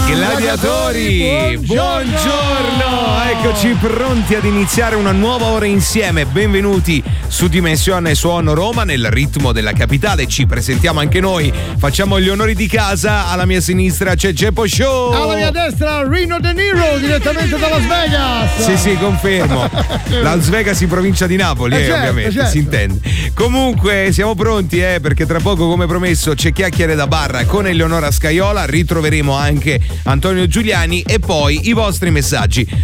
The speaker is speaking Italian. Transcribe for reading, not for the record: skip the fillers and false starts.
Gladiatori, buongiorno! Eccoci pronti ad iniziare una nuova ora insieme. Benvenuti su Dimensione Suono Roma nel ritmo della capitale. Ci presentiamo anche noi, facciamo gli onori di casa. Alla mia sinistra c'è Geppo Show. Alla mia destra Rino De Niro, direttamente da Las Vegas. Sì, confermo. Las Vegas in provincia di Napoli, certo, ovviamente, certo. si intende. Comunque siamo pronti, perché tra poco, come promesso, c'è chiacchiere da bar con Eleonora Scaiola. Ritroveremo anche Antonio Giuliani e poi i vostri messaggi.